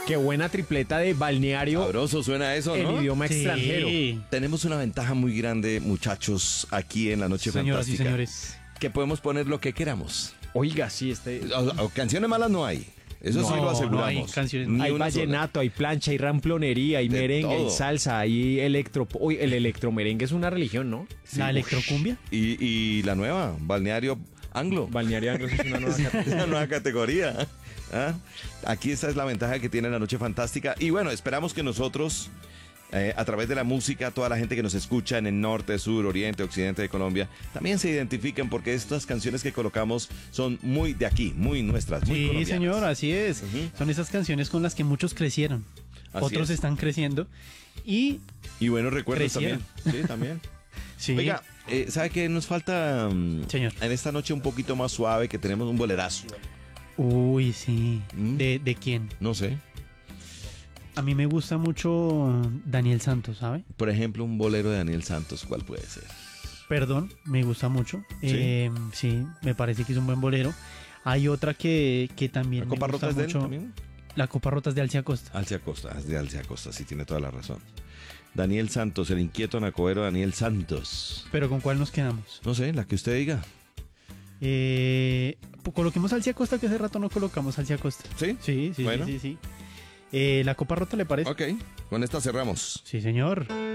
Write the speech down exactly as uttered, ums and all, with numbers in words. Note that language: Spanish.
Qué buena tripleta de balneario. Sabroso suena eso, ¿no? En idioma Sí. extranjero. Tenemos una ventaja muy grande, muchachos, aquí en la Noche Señoras y Fantástica. señores. Que podemos poner lo que queramos. Oiga, sí, este... O- o canciones malas no hay. Eso sí No, lo aseguramos. no hay canciones- Ni Hay una sola. vallenato, hay plancha, hay ramplonería, hay De merengue, todo. hay salsa, hay electro... Uy, el electromerengue es una religión, ¿no? Sí, La ush. electrocumbia. Y, y la nueva, Balneario Anglo. Balneario Anglo es una nueva Es categoría. una nueva categoría. ¿Ah? Aquí esta es la ventaja que tiene la Noche Fantástica. Y bueno, esperamos que nosotros, eh, a través de la música, toda la gente que nos escucha en el norte, sur, oriente, occidente de Colombia, también se identifiquen porque estas canciones que colocamos son muy de aquí, muy nuestras, muy Sí, colombianas. señor, así es. Ujú. Son esas canciones con las que muchos crecieron. Así Otros es. están creciendo. Y Y buenos recuerdos Crecieron. también. Sí, también. sí, Oiga, eh, ¿sabe qué nos falta mm, Señor. en esta noche un poquito más suave que tenemos un bolerazo? uy, sí. ¿Mm? ¿De, ¿De quién? No sé. A mí me gusta mucho Daniel Santos, ¿sabe? Por ejemplo, un bolero de Daniel Santos, ¿cuál puede ser? Perdón, me gusta mucho. ¿Sí? Eh, sí, me parece que es un buen bolero. Hay otra que, que también ¿La me Copa gusta Rota es de él mucho. también? La Copa Rota es de Alcia Costa. Alcia Costa, es de Alcia Costa, sí tiene toda la razón. Daniel Santos, el inquieto nacobero Daniel Santos. Pero ¿con cuál nos quedamos? No sé, la que usted diga. Eh, pues coloquemos Alcia Costa, que hace rato no colocamos Alcia Costa. ¿Sí? Sí, sí, Bueno. sí, sí, sí. Eh, ¿La Copa Rota le parece? Ok, con esta cerramos. Sí, señor.